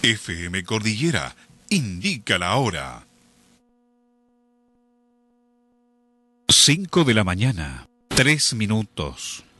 FM Cordillera indica la hora. 5 de la mañana, 3 minutos.